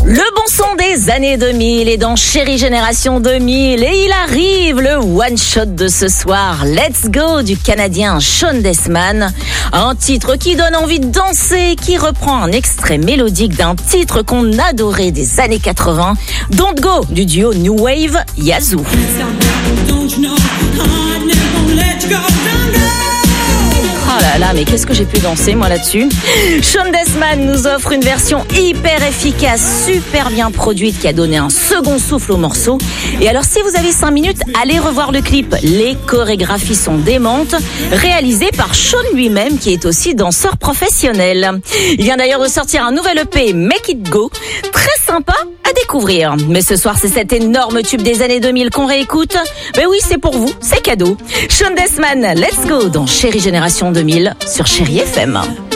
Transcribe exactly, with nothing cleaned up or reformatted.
Le bon son des années deux mille est dans Chérie Génération deux mille et il arrive le one-shot de ce soir. Let's Go du Canadien Sean Desman. Un titre qui donne envie de danser, qui reprend un extrait mélodique d'un titre qu'on adorait des années quatre-vingts. Don't Go du duo New Wave Yazoo. Oh là là, mais qu'est-ce que j'ai pu danser moi là-dessus. Sean Desman nous offre une version hyper efficace, super bien produite, qui a donné un second souffle au morceau. Et alors si vous avez cinq minutes, allez revoir le clip. Les chorégraphies sont démentes, réalisées par Sean lui-même, qui est aussi danseur professionnel. Il vient d'ailleurs de sortir un nouvel E P, Make It Go, très sympa à découvrir. Mais ce soir, c'est cet énorme tube des années deux mille qu'on réécoute. Ben oui, c'est pour vous, c'est cadeau. Sean Desman, Let's Go dans Chérie Génération deux mille sur Chérie F M.